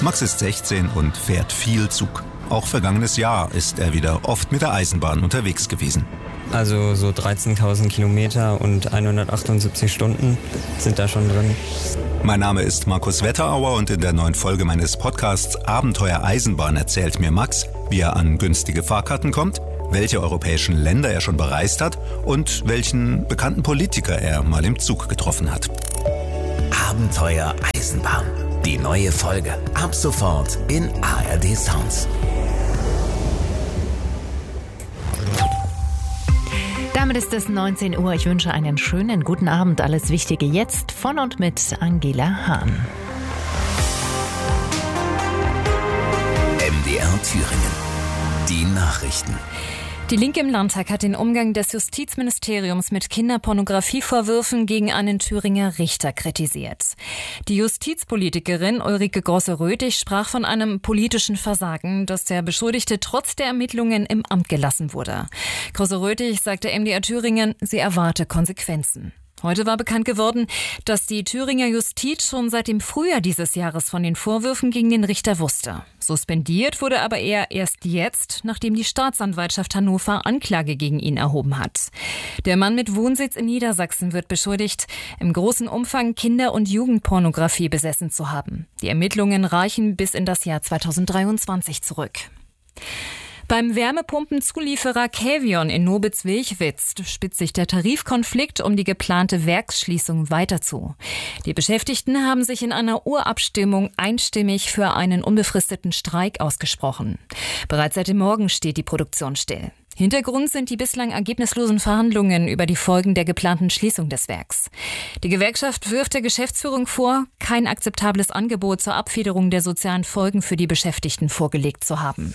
Max ist 16 und fährt viel Zug. Auch vergangenes Jahr ist er wieder oft mit der Eisenbahn unterwegs gewesen. Also so 13.000 Kilometer und 178 Stunden sind da schon drin. Mein Name ist Markus Wetterauer und in der neuen Folge meines Podcasts Abenteuer Eisenbahn erzählt mir Max, wie er an günstige Fahrkarten kommt, welche europäischen Länder er schon bereist hat und welchen bekannten Politiker er mal im Zug getroffen hat. Abenteuer Eisenbahn. Die neue Folge ab sofort in ARD Sounds. Damit ist es 19 Uhr. Ich wünsche einen schönen guten Abend. Alles Wichtige jetzt von und mit Angela Hahn. MDR Thüringen. Die Nachrichten. Die Linke im Landtag hat den Umgang des Justizministeriums mit Kinderpornografievorwürfen gegen einen Thüringer Richter kritisiert. Die Justizpolitikerin Ulrike Grosse-Röthig sprach von einem politischen Versagen, dass der Beschuldigte trotz der Ermittlungen im Amt gelassen wurde. Grosse-Röthig sagte MDR Thüringen, sie erwarte Konsequenzen. Heute war bekannt geworden, dass die Thüringer Justiz schon seit dem Frühjahr dieses Jahres von den Vorwürfen gegen den Richter wusste. Suspendiert wurde aber er erst jetzt, nachdem die Staatsanwaltschaft Hannover Anklage gegen ihn erhoben hat. Der Mann mit Wohnsitz in Niedersachsen wird beschuldigt, im großen Umfang Kinder- und Jugendpornografie besessen zu haben. Die Ermittlungen reichen bis in das Jahr 2023 zurück. Beim Wärmepumpenzulieferer Cavion in Nobitz-Wilchwitz spitzt sich der Tarifkonflikt um die geplante Werksschließung weiter zu. Die Beschäftigten haben sich in einer Urabstimmung einstimmig für einen unbefristeten Streik ausgesprochen. Bereits seit dem Morgen steht die Produktion still. Hintergrund sind die bislang ergebnislosen Verhandlungen über die Folgen der geplanten Schließung des Werks. Die Gewerkschaft wirft der Geschäftsführung vor, kein akzeptables Angebot zur Abfederung der sozialen Folgen für die Beschäftigten vorgelegt zu haben.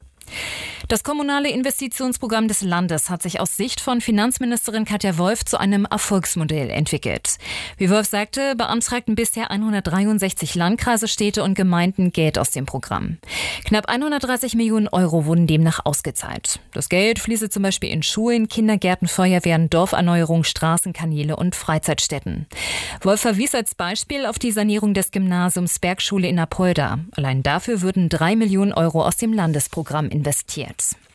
Das kommunale Investitionsprogramm des Landes hat sich aus Sicht von Finanzministerin Katja Wolf zu einem Erfolgsmodell entwickelt. Wie Wolf sagte, beantragten bisher 163 Landkreise, Städte und Gemeinden Geld aus dem Programm. Knapp 130 Millionen Euro wurden demnach ausgezahlt. Das Geld fließe zum Beispiel in Schulen, Kindergärten, Feuerwehren, Dorferneuerung, Straßenkanäle und Freizeitstätten. Wolf verwies als Beispiel auf die Sanierung des Gymnasiums Bergschule in Apolda. Allein dafür würden 3 Millionen Euro aus dem Landesprogramm investiert.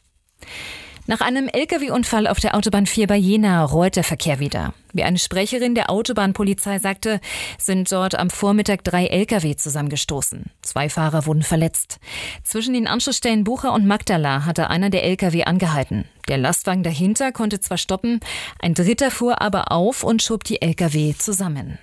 Nach einem Lkw-Unfall auf der Autobahn 4 bei Jena rollt der Verkehr wieder. Wie eine Sprecherin der Autobahnpolizei sagte, sind dort am Vormittag 3 Lkw zusammengestoßen. 2 Fahrer wurden verletzt. Zwischen den Anschlussstellen Bucha und Magdala hatte einer der Lkw angehalten. Der Lastwagen dahinter konnte zwar stoppen, ein dritter fuhr aber auf und schob die Lkw zusammen.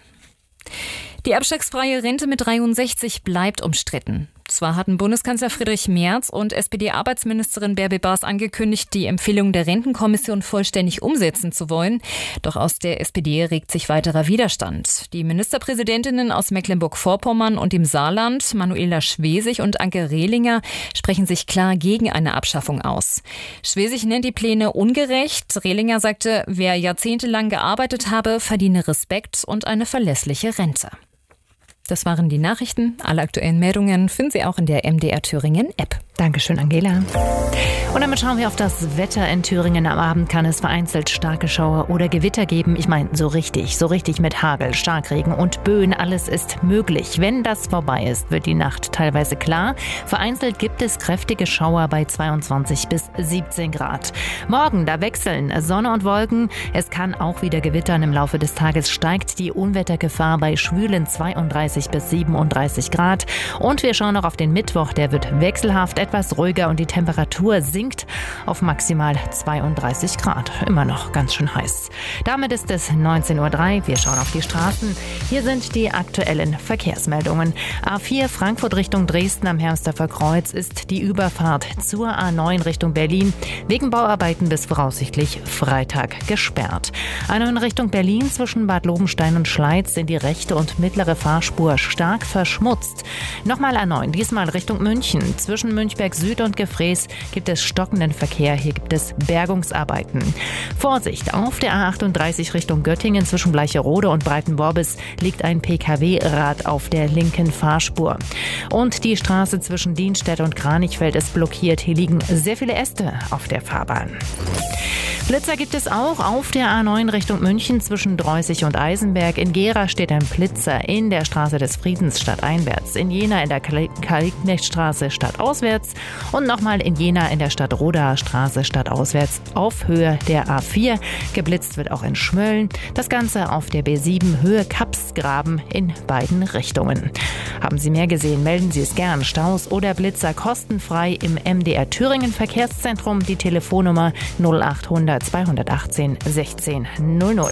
Die abschlagsfreie Rente mit 63 bleibt umstritten. Zwar hatten Bundeskanzler Friedrich Merz und SPD-Arbeitsministerin Bärbel Baas angekündigt, die Empfehlung der Rentenkommission vollständig umsetzen zu wollen. Doch aus der SPD regt sich weiterer Widerstand. Die Ministerpräsidentinnen aus Mecklenburg-Vorpommern und dem Saarland, Manuela Schwesig und Anke Rehlinger, sprechen sich klar gegen eine Abschaffung aus. Schwesig nennt die Pläne ungerecht. Rehlinger sagte, wer jahrzehntelang gearbeitet habe, verdiene Respekt und eine verlässliche Rente. Das waren die Nachrichten. Alle aktuellen Meldungen finden Sie auch in der MDR Thüringen App. Dankeschön, Angela. Und damit schauen wir auf das Wetter in Thüringen. Am Abend kann es vereinzelt starke Schauer oder Gewitter geben. Ich meine, so richtig mit Hagel, Starkregen und Böen. Alles ist möglich. Wenn das vorbei ist, wird die Nacht teilweise klar. Vereinzelt gibt es kräftige Schauer bei 22 bis 17 Grad. Morgen, da wechseln Sonne und Wolken. Es kann auch wieder gewittern. Im Laufe des Tages steigt die Unwettergefahr bei schwülen 32 bis 37 Grad. Und wir schauen noch auf den Mittwoch. Der wird wechselhaft etwas ruhiger und die Temperatur sinkt auf maximal 32 Grad. Immer noch ganz schön heiß. Damit ist es 19:03 Uhr. Wir schauen auf die Straßen. Hier sind die aktuellen Verkehrsmeldungen. A4 Frankfurt Richtung Dresden am Hermsdorfer Kreuz ist die Überfahrt zur A9 Richtung Berlin wegen Bauarbeiten bis voraussichtlich Freitag gesperrt. A9 Richtung Berlin zwischen Bad Lobenstein und Schleiz sind die rechte und mittlere Fahrspur stark verschmutzt. Nochmal A9, diesmal Richtung München. Zwischen Münchberg Süd und Gefrees gibt es stockenden Verkehr. Hier gibt es Bergungsarbeiten. Vorsicht, auf der A38 Richtung Göttingen zwischen Bleicherode und Breitenworbis liegt ein Pkw-Rad auf der linken Fahrspur. Und die Straße zwischen Dienstedt und Kranichfeld ist blockiert. Hier liegen sehr viele Äste auf der Fahrbahn. Blitzer gibt es auch auf der A9 Richtung München zwischen Dreußig und Eisenberg. In Gera steht ein Blitzer in der Straße des Friedens stadteinwärts. In Jena in der Karl-Liebknecht-Straße stadtauswärts. Und nochmal in Jena in der Stadtrodaer Straße stadtauswärts auf Höhe der A4. Geblitzt wird auch in Schmölln. Das Ganze auf der B7 Höhe Kapsgraben in beiden Richtungen. Haben Sie mehr gesehen, melden Sie es gern. Staus oder Blitzer kostenfrei im MDR Thüringen Verkehrszentrum. Die Telefonnummer 0800 218 16 00.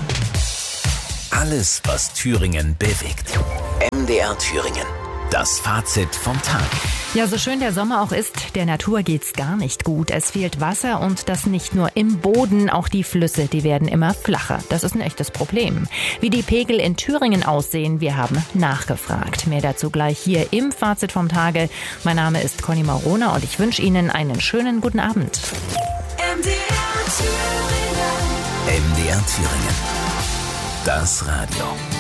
Alles, was Thüringen bewegt. MDR Thüringen. Das Fazit vom Tag. Ja, so schön der Sommer auch ist, der Natur geht's gar nicht gut. Es fehlt Wasser und das nicht nur im Boden, auch die Flüsse, die werden immer flacher. Das ist ein echtes Problem. Wie die Pegel in Thüringen aussehen, wir haben nachgefragt. Mehr dazu gleich hier im Fazit vom Tage. Mein Name ist Conny Maurona und ich wünsche Ihnen einen schönen guten Abend. MDR Thüringen. Das Radio.